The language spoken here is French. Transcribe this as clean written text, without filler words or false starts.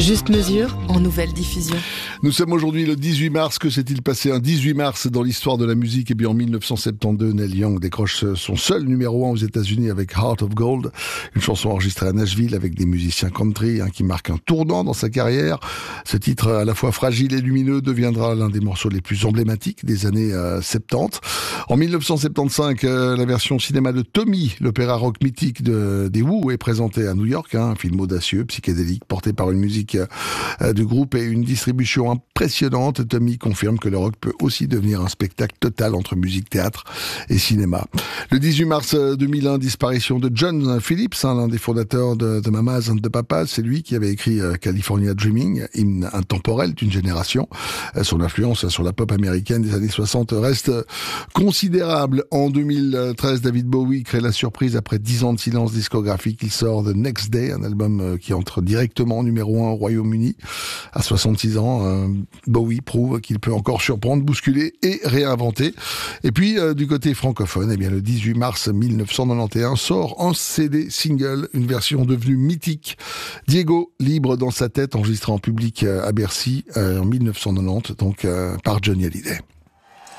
Juste mesure en nouvelle diffusion. Nous sommes aujourd'hui le 18 mars. Que s'est-il passé un 18 mars dans l'histoire de la musique? Eh bien, en 1972, Neil Young décroche son seul numéro 1 aux États-Unis avec Heart of Gold, une chanson enregistrée à Nashville avec des musiciens country, qui marque un tournant dans sa carrière. Ce titre, à la fois fragile et lumineux, deviendra l'un des morceaux les plus emblématiques des années 70. En 1975, la version cinéma de Tommy, l'opéra rock mythique des Who, est présentée à New York, un film audacieux, psychédélique, porté par une musique du groupe et une distribution impressionnante. Tommy confirme que le rock peut aussi devenir un spectacle total entre musique, théâtre et cinéma. Le 18 mars 2001, disparition de John Phillips, l'un des fondateurs de Mamas and the Papas. C'est lui qui avait écrit California Dreaming, hymne intemporel d'une génération. Son influence sur la pop américaine des années 60 reste considérable. En 2013, David Bowie crée la surprise après 10 ans de silence discographique. Il sort The Next Day, un album qui entre directement numéro 1 au Royaume-Uni. À 66 ans, Bowie prouve qu'il peut encore surprendre, bousculer et réinventer. Et puis, du côté francophone, eh bien, le 18 mars 1991 sort en CD single une version devenue mythique. Diego, libre dans sa tête, enregistré en public à Bercy en 1990, donc par Johnny Hallyday.